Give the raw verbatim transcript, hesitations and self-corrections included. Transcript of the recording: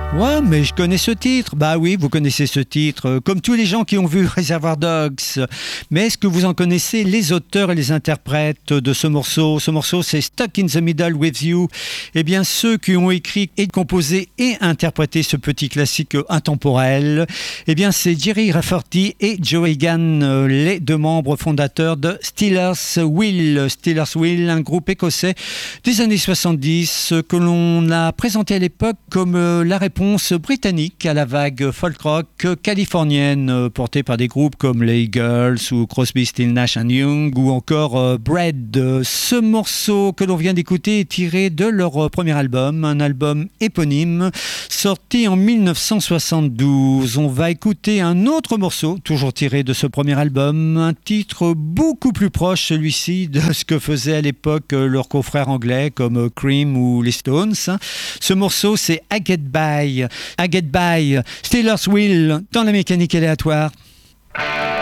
Ouais, mais je connais ce titre. Bah oui, vous connaissez ce titre, comme tous les gens qui ont vu Reservoir Dogs. Mais est-ce que vous en connaissez les auteurs et les interprètes de ce morceau? Ce morceau, c'est Stuck in the Middle with You. Eh bien, ceux qui ont écrit et composé et interprété ce petit classique intemporel, eh bien, c'est Jerry Rafferty et Joe Egan, les deux membres fondateurs de Stealers Wheel. Stealers Wheel, un groupe écossais des années soixante-dix que l'on a présenté à l'époque comme la réponse britannique à la vague folk rock californienne portée par des groupes comme les Eagles ou Crosby, Stills, Nash and Young ou encore Bread. Ce morceau que l'on vient d'écouter est tiré de leur premier album, un album éponyme sorti en dix-neuf cent soixante-douze. On va écouter un autre morceau, toujours tiré de ce premier album, un titre beaucoup plus proche celui-ci de ce que faisaient à l'époque leurs confrères anglais comme Cream ou les Stones. Ce morceau, c'est I Get By. I Get By, Stealers Wheel dans la mécanique aléatoire.